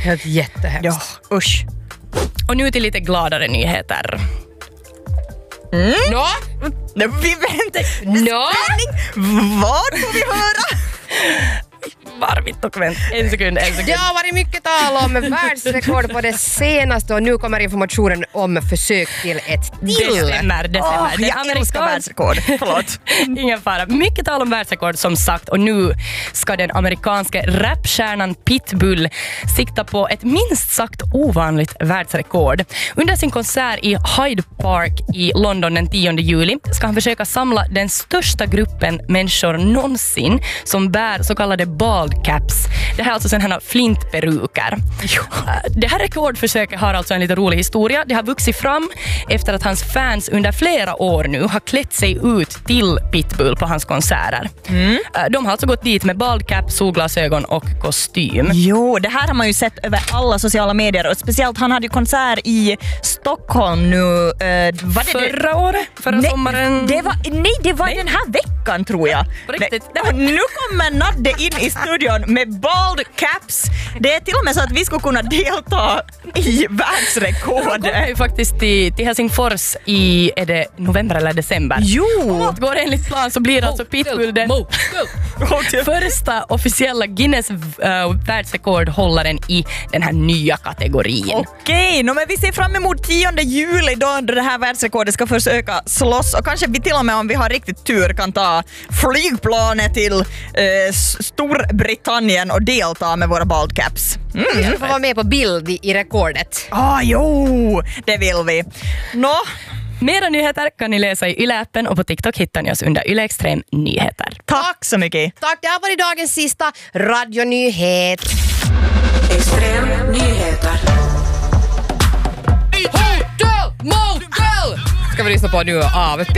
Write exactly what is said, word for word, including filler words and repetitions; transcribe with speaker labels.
Speaker 1: Helt jättehemskt.
Speaker 2: Ja, usch.
Speaker 3: Och nu till lite gladare nyheter.
Speaker 2: Mm.
Speaker 1: Nå?
Speaker 2: No, vi väntar.
Speaker 1: Nå?
Speaker 2: Vad får vi höra?
Speaker 3: Varvigt dokument. En sekund, en sekund.
Speaker 1: Det har varit mycket tal om världsrekord på det senaste och nu kommer informationen om försök till ett till.
Speaker 3: Det stämmer, det stämmer.
Speaker 2: Oh,
Speaker 3: Det
Speaker 2: jag
Speaker 3: amerikansk-
Speaker 2: älskar världsrekord. Förlåt.
Speaker 3: Ingen fara. Mycket tal om världsrekord som sagt och nu ska den amerikanska rapstjärnan Pitbull sikta på ett minst sagt ovanligt världsrekord. Under sin konsert i Hyde Park i London den tionde juli ska han försöka samla den största gruppen människor någonsin som bär så kallade bald caps. Det här är alltså sådana här flintperuker. Det här rekordförsöket har alltså en lite rolig historia. Det har vuxit fram efter att hans fans under flera år nu har klätt sig ut till Pitbull på hans konserter. Mm. De har alltså gått dit med bald cap, solglasögon och kostym.
Speaker 2: Jo, det här har man ju sett över alla sociala medier och speciellt han hade ju konsert i Stockholm nu. Uh, var det
Speaker 3: Förra
Speaker 2: det?
Speaker 3: året? Förra
Speaker 2: nej,
Speaker 3: sommaren?
Speaker 2: Det var, nej, det var
Speaker 3: nej.
Speaker 2: den här veckan tror jag.
Speaker 3: På riktigt?
Speaker 2: Nej, nu kommer Nadde in i studion med bald caps. Det är till och med så att vi ska kunna delta i världsrekordet.
Speaker 3: Han kommer ju faktiskt till, till Helsingfors i är det november eller december.
Speaker 2: Jo!
Speaker 3: Om allt går enligt plan så blir alltså Pitbull den första officiella Guinness uh, världsrekordhållaren i den här nya kategorin.
Speaker 2: Okej, no, men vi ser fram emot tionde juli då det här världsrekordet ska försöka slåss och kanske vi till och med om vi har riktigt tur kan ta flygplanet till eh, Storbritannien och delta med våra bald caps.
Speaker 1: Mm. Du får vara med på bild i, i rekordet.
Speaker 2: Ah, jo, det vill vi. Nå?
Speaker 3: Mera nyheter kan ni läsa i Yle-appen och på TikTok hittar ni oss under Yle Extrem Nyheter.
Speaker 2: Tack så mycket.
Speaker 1: Tack, det har varit dagens sista radionyhet.
Speaker 4: Extrem Nyheter.
Speaker 1: Hotel Motel! Ska vi lyssna på nu av